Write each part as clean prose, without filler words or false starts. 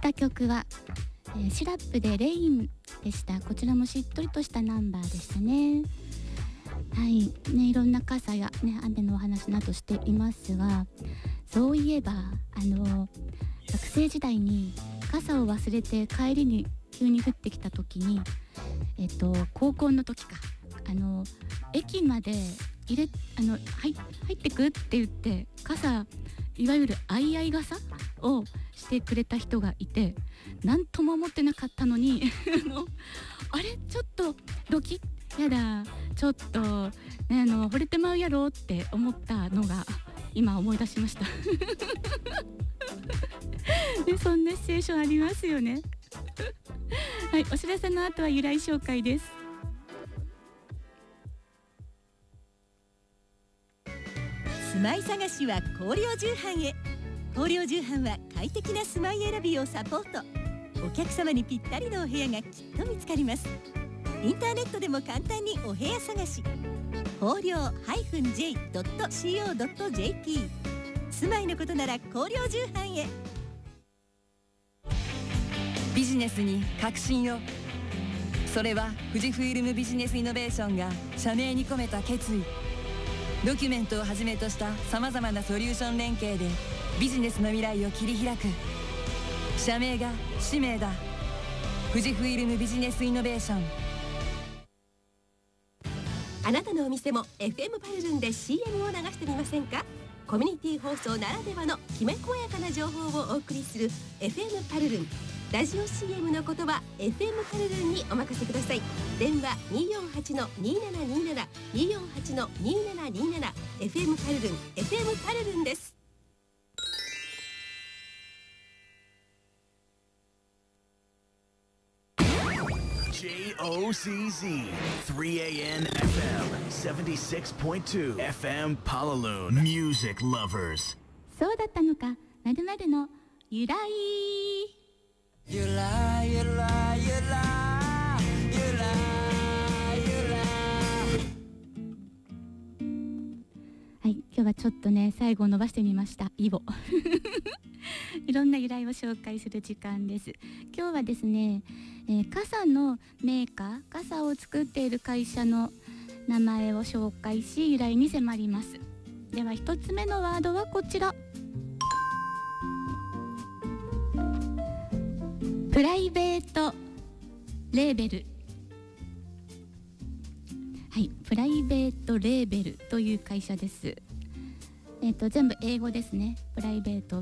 った曲は、シラップでレインでした。こちらもしっとりとしたナンバーでしたね。はいね、いろんな傘や、ね、雨のお話などしていますが、そういえば学生時代に傘を忘れて帰りに急に降ってきた時に、高校の時か駅まで入ってくって言って傘、いわゆる相合い傘をしてくれた人がいて、何とも思ってなかったのにあれちょっとドキッやだちょっと、ね、惚れてまうやろって思ったのが今思い出しましたでそんなシチュエーションありますよねはい、お知らせの後は由来紹介です。 住まい探しは光陵重版へ。光陵重版は快適な住まい選びをサポート。お客様にぴったりのお部屋がきっと見つかります。インターネットでも簡単にお部屋探し。光陵-j.co.jp。 住まいのことなら光陵重版へ。 ビジネスに革新を。それは富士フイルムビジネスイノベーションが社名に込めた決意。ドキュメントをはじめとしたさまざまなソリューション連携でビジネスの未来を切り開く。社名が使命だ。富士フイルムビジネスイノベーション。 あなたのお店も FM パルルンで CM を流してみませんか。コミュニティ放送ならではのきめ細やかな情報をお送りする FM パルルン。ラジオ CM の言葉 FM パルルンにお任せください。電話 248-2727 248-2727 FM パルルン FM パルルンです。 JOCZ 3AN FM 76.2 FM Palaloon Music Lovers。 そうだったのか、〇〇の由来。 ゆらゆらゆらゆらゆら。 はい、今日はちょっとね最後を伸ばしてみました。イボいろんな由来を紹介する時間です。今日はですね、傘のメーカー、傘を作っている会社の名前を紹介し由来に迫ります。では一つ目のワードはこちら。プライベートレーベル。はい、プライベートレーベルという会社です。全部英語ですね。プライベート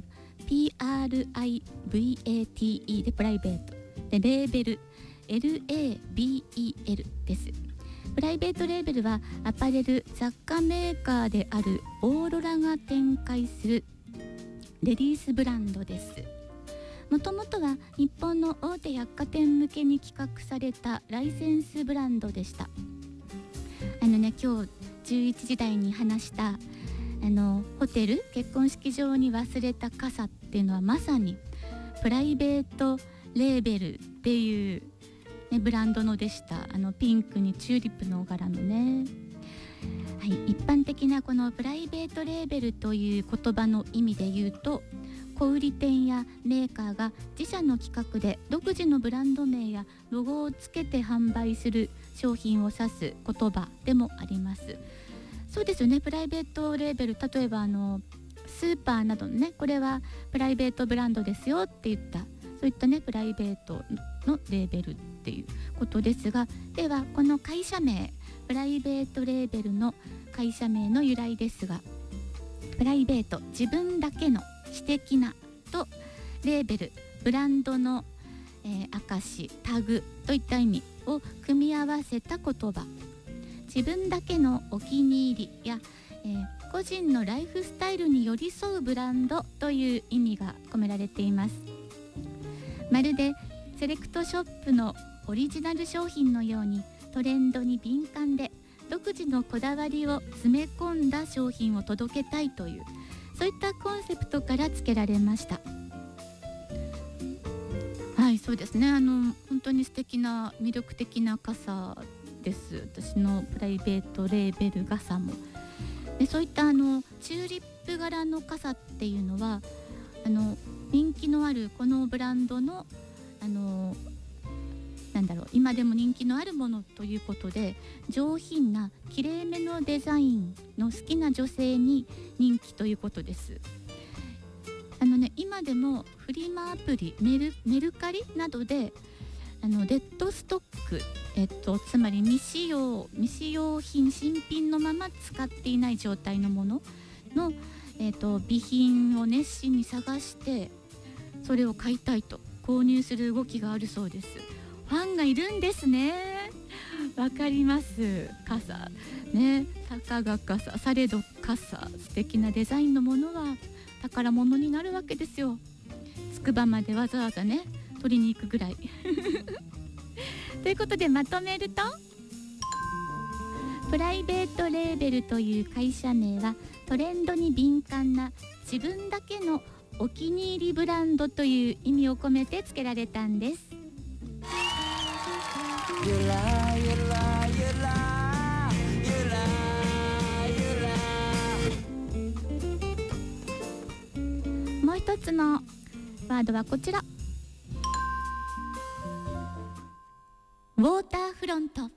PRIVATE でプライベートで、レーベル LABEL です。プライベートレーベルはアパレル雑貨メーカーであるオーロラが展開するレディースブランドです。もともとは日本の大手百貨店向けに企画されたライセンスブランドでした。今日11時台に話したホテル、結婚式場に忘れた傘っていうのはまさにプライベートレーベルっていう、ね、ブランドのでした。ピンクにチューリップの柄のね、はい、一般的なこのプライベートレーベルという言葉の意味で言うと、小売店やメーカーが自社の企画で独自のブランド名やロゴをつけて販売する商品を指す言葉でもあります。そうですよね。プライベートレーベル、例えばスーパーなどのね、これはプライベートブランドですよって言った、そういったねプライベートのレーベルっていうことですが、ではこの会社名、プライベートレーベルの会社名の由来ですが、プライベート、自分だけの私的なと、レーベル、ブランドの、証、タグといった意味を組み合わせた言葉。自分だけのお気に入りや、個人のライフスタイルに寄り添うブランドという意味が込められています。まるでセレクトショップのオリジナル商品のようにトレンドに敏感で独自のこだわりを詰め込んだ商品を届けたいという、そういったコンセプトから付けられました。はい、そうですね。本当に素敵な魅力的な傘です。私のプライベートレーベル傘も。で、そういったチューリップ柄の傘っていうのは人気のあるるこのブランドの今でも人気のあるものということで、上品なきれいめのデザインの好きな女性に人気ということです。今でもフリマアプリメルカリなどでデッドストック、つまり未使用品、新品のまま使っていない状態のものの、備品を熱心に探してそれを買いたいと購入する動きがあるそうです。ファンがいるんですね。わかります。傘ね、たかが傘されど傘、素敵なデザインのものは宝物になるわけですよ。つくばまでわざわざね取りに行くぐらいということでまとめると、プライベートレーベルという会社名はトレンドに敏感な自分だけのお気に入りブランドという意味を込めて付けられたんです。もう一つのワードはこちら、ウォーターフロント。はい、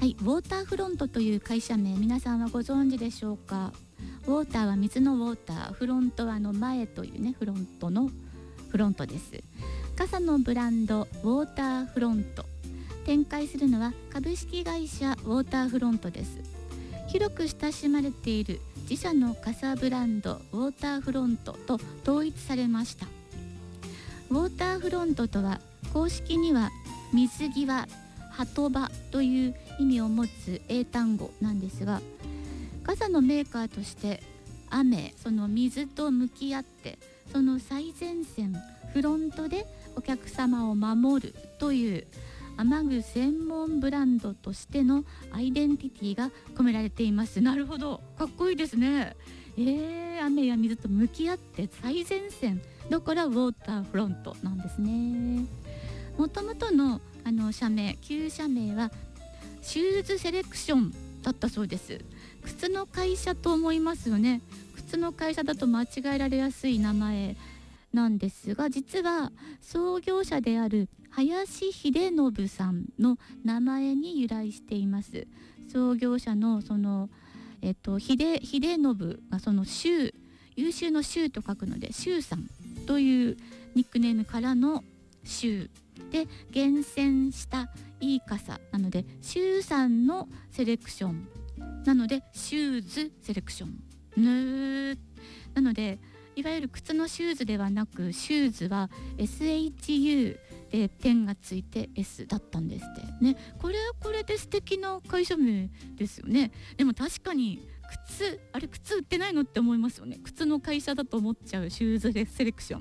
ウォーターフロントという会社名、皆さんはご存知でしょうか。ウォーターは水のウォーター、フロントは前というね、フロントのフロントです。傘のブランドウォーターフロント、展開するのは株式会社ウォーターフロントです。広く親しまれている自社の傘ブランドウォーターフロントと統一されました。ウォーターフロントとは公式には水際、鳩場という意味を持つ英単語なんですが、傘のメーカーとして雨、その水と向き合ってその最前線フロントでお客様を守るという雨具専門ブランドとしてのアイデンティティが込められています。なるほど、かっこいいですね。雨や水と向き合って最前線だからウォーターフロントなんですね。もともとの社名、旧社名はシューズセレクションだったそうです。靴の会社と思いますよね。靴の会社だと間違えられやすい名前なんですが、実は創業者である林秀信さんの名前に由来しています。創業者の秀信がその優秀の秀と書くので秀さんというニックネームからの秀で、厳選したいい傘なので秀さんのセレクションなのでシューズセレクションなので、いわゆる靴のシューズではなくシューズは SHU で点がついて S だったんですってね。これで素敵な会社名ですよね。でも確かに靴売ってないのって思いますよね。靴の会社だと思っちゃうシューズでセレクション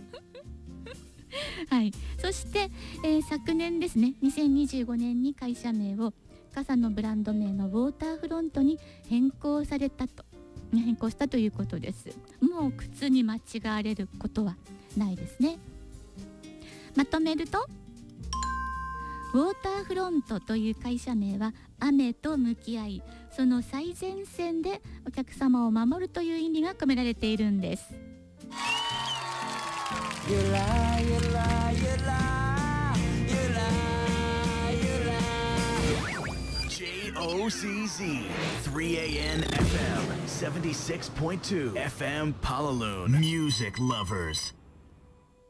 はい、そして、昨年ですね、2025年に会社名を傘のブランド名のウォーターフロントに変更したということです。もう靴に間違われることはないですね。まとめると、ウォーターフロントという会社名は雨と向き合い、その最前線でお客様を守るという意味が込められているんです。 JOCZ 3AN FM 76.2 FM Palaloon Music Lovers